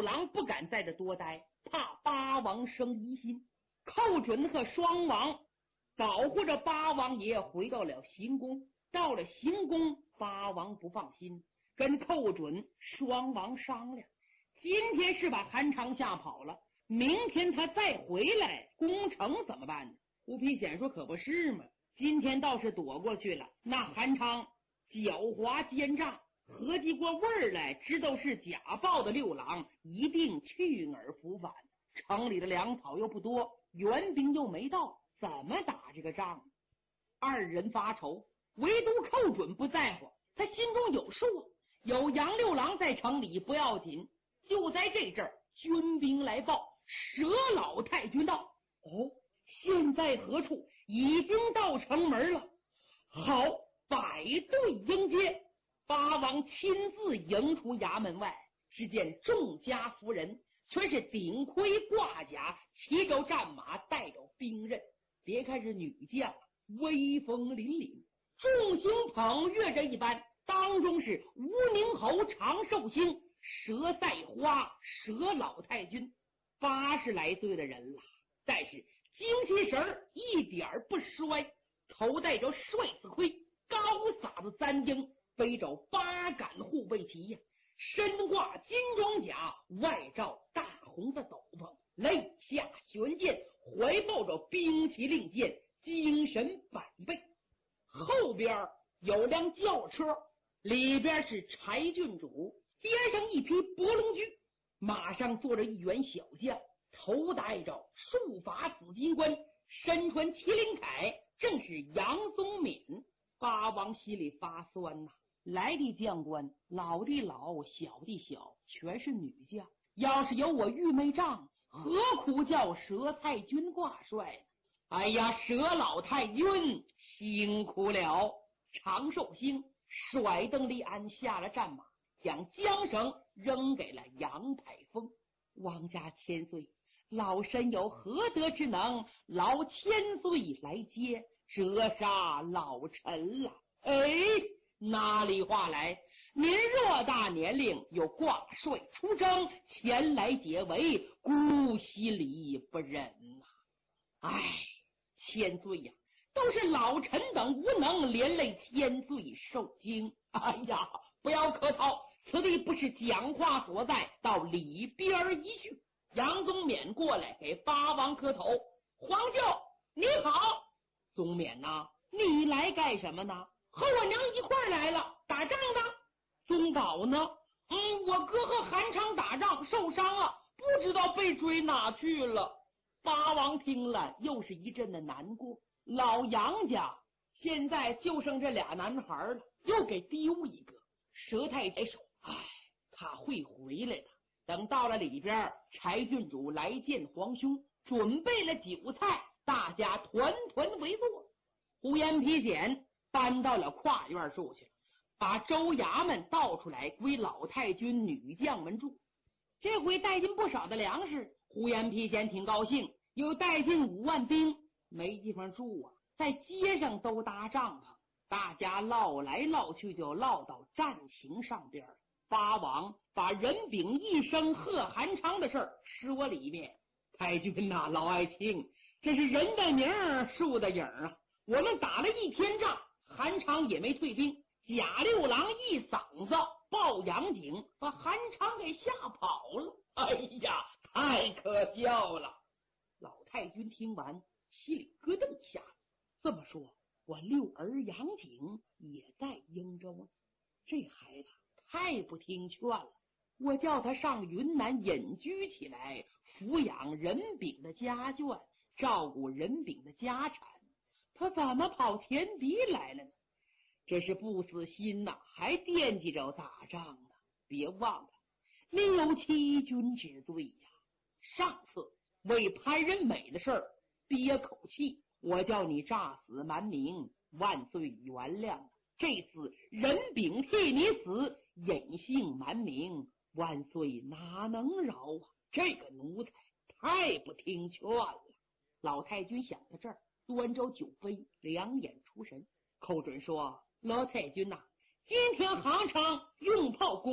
六郎不敢在这多待，怕八王生疑心。寇准和双王保护着八王爷回到了行宫。到了行宫，八王不放心，跟寇准、双王商量，今天是把韩昌吓跑了，明天他再回来攻城怎么办呢？胡皮显说可不是嘛，今天倒是躲过去了，那韩昌狡猾奸诈，合计过味儿来，知道是假报的六郎一定去而复返。城里的粮草又不多，援兵又没到，怎么打这个仗？二人发愁，唯独寇准不在乎，他心中有数，有杨六郎在城里不要紧。就在这阵儿，军兵来报，佘老太君到。哦，现在何处？已经到城门了。好，摆队迎接。八王亲自迎出衙门外，只见众家夫人全是顶盔挂甲，骑着战马，带着兵刃。别看是女将，威风凛凛，众星捧月这一般。当中是吴宁侯长寿星、佘赛花、佘老太君，80来岁的人了，但是精气神一点不衰，头戴着帅子盔，高撒子簪缨，背着8杆护卫旗呀，身挂金装甲，外罩大红的斗篷，肋下悬剑，怀抱着兵器令箭，精神百倍。后边有辆轿车，里边是柴郡主，边上一匹伯龙驹，马上坐着一员小将，头戴着束发紫金冠，身穿麒麟铠，正是杨宗敏。八王心里发酸呐，来的将官老的老，小的小，全是女将，要是有我玉妹帐，何苦叫佘太君挂帅呢？哎呀，佘老太君辛苦了。长寿星甩蹬离鞍，下了战马，将缰绳扔给了杨太峰。王家千岁，老身有何德之能劳千岁来接，折杀老臣了？哎，哪里话来，您偌大年龄又挂帅出征，前来解围，孤心里不忍呐。哎，千岁呀，都是老臣等无能，连累千岁受惊。哎呀，不要客套，此地不是讲话所在，到里边一叙。杨宗勉过来给八王磕头。皇舅你好。宗勉呐，你来干什么呢？和我娘一块来了，打仗的。宗保呢？我哥和韩昌打仗受伤了，不知道被追哪去了。八王听了又是一阵的难过，老杨家现在就剩这俩男孩了，又给丢一个。佘太太说，他会回来的。等到了里边，柴郡主来见皇兄，准备了酒菜，大家团团围坐。胡延皮简搬到了跨院住去了，把州衙门倒出来归老太君女将们住。这回带进不少的粮食，胡延皮简挺高兴，又带进5万兵。没地方住啊，在街上都搭帐篷，大家唠来唠去，就唠到战情上边了。八王把任秉一生贺韩昌的事儿说了一遍。太君呐，老爱卿，这是人的名树的影啊！我们打了1天仗，韩昌也没退兵，贾六郎一嗓子报杨景，把韩昌给吓跑了。哎呀，太可笑了！老太君听完心里咯噔一下，这么说我六儿杨景也在英州呢？这孩子太不听劝了，我叫他上云南隐居起来，抚养任秉的家眷，照顾任秉的家产，他怎么跑前敌来了呢？这是不死心呐，还惦记着打仗呢。别忘了，你有欺君之罪呀！上次为潘仁美的事儿憋口气，我叫你诈死瞒名，万岁原谅。这次任秉替你死，隐姓埋名，万岁哪能饶啊？这个奴才太不听劝了。老太君想到这儿，端着酒杯，两眼出神。寇准说，老太君呐，今天韩昌用炮攻